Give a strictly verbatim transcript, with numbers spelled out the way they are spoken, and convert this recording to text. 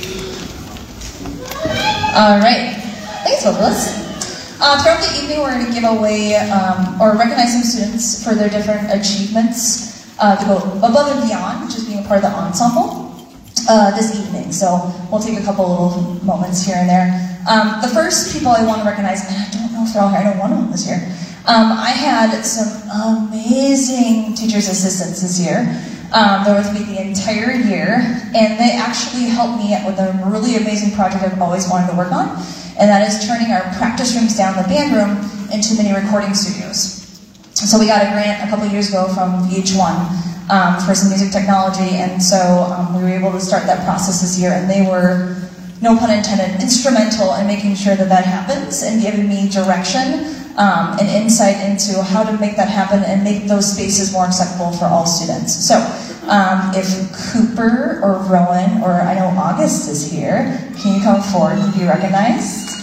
All right, thanks, vocalists. Uh, throughout the evening, we're going to give away um, or recognize some students for their different achievements uh, to go above and beyond, just being a part of the ensemble uh, this evening. So we'll take a couple little moments here and there. Um, the first people I want to recognize, and I don't know if they're all here, I know one of them is here. Um, I had some amazing teacher's assistants this year. Um, they're with me the entire year, and they actually helped me with a really amazing project I've always wanted to work on, and that is turning our practice rooms down the band room into mini recording studios. So we got a grant a couple years ago from V H one um, for some music technology, and so um, we were able to start that process this year, and they were, no pun intended, instrumental in making sure that that happens and giving me direction um, and insight into how to make that happen and make those spaces more acceptable for all students. So um, if Cooper or Rowan, or I know August is here, can you come forward and be recognized?